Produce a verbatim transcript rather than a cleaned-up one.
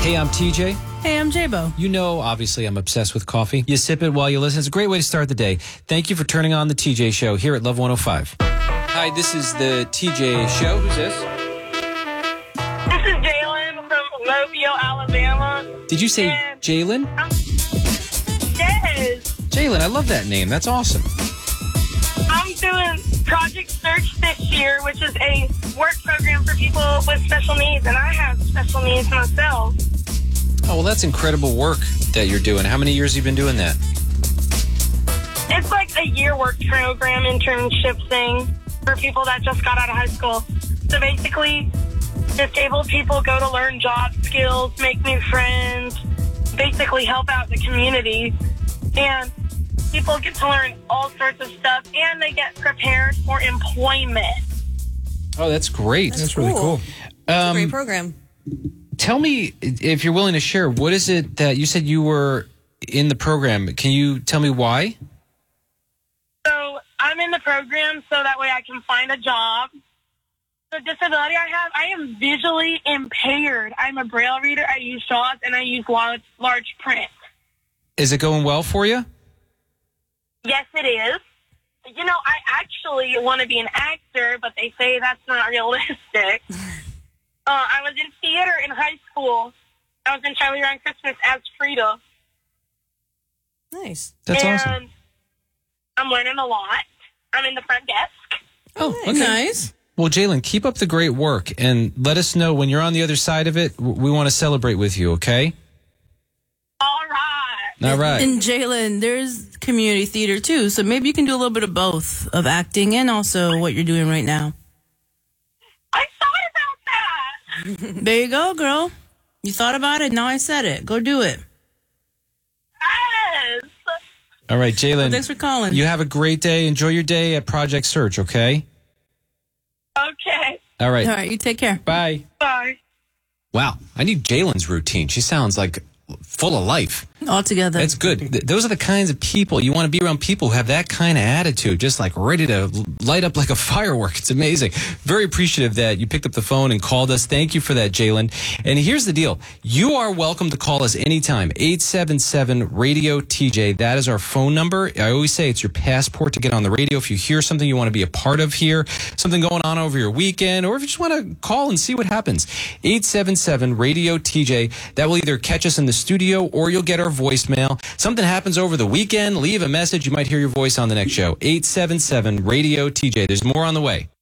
Hey, I'm T J. Hey, I'm J-Bo. You know, obviously, I'm obsessed with coffee. You sip it while you listen. It's a great way to start the day. Thank you for turning on the T J Show here at Love one oh five. Hi, this is the T J Show. Who's this? This is Jalen from Mobile, Alabama. Did you say And- Jalen? Yes. Jalen, I love that name. That's awesome. I'm doing Project Search this year, which is a work program for people with special needs, and I have special needs myself. Oh, well, that's incredible work that you're doing. How many years have you been doing that? It's like a year work program internship thing for people that just got out of high school. So basically, disabled people go to learn job skills, make new friends, basically help out the community. And people get to learn all sorts of stuff, and they get prepared for employment. Oh, that's great. That's That's really cool. It's a Um, great program. Tell me, if you're willing to share, what is it that you said you were in the program? Can you tell me why? So I'm in the program so that way I can find a job. The disability I have, I am visually impaired. I'm a braille reader. I use JAWS, and I use large, large print. Is it going well for you? Yes, it is. You know, I actually want to be an actor, but they say that's not realistic. uh, I was in theater in high school. I was in Charlie Brown Christmas as Frida. Nice. That's and awesome. I'm learning a lot. I'm in the front desk. Oh, Nice. Well, Jalen, keep up the great work and let us know when you're on the other side of it. W- We want to celebrate with you, okay? All right. All right. And Jalen, there's community theater too, so maybe you can do a little bit of both, of acting and also what you're doing right now. I thought about that. There you go, girl. You thought about it, now I said it. Go do it. Yes. All right, Jalen. Thanks for calling. You have a great day. Enjoy your day at Project Search, okay? Okay. All right. All right, you take care. Bye. Bye. Wow. I need Jalen's routine. She sounds like full of life. All together. That's good. Th- Those are the kinds of people you want to be around, people who have that kind of attitude, just like ready to l- light up like a firework. It's amazing. Very appreciative that you picked up the phone and called us. Thank you for that, Jalen. And here's the deal. You are welcome to call us anytime. eight seven seven radio T J. That is our phone number. I always say it's your passport to get on the radio. If you hear something you want to be a part of here, something going on over your weekend, or if you just want to call and see what happens. eight seven seven radio T J. That will either catch us in the studio or you'll get our voicemail. Something happens over the weekend, leave a message. You might hear your voice on the next show. eight seven seven radio T J. There's more on the way.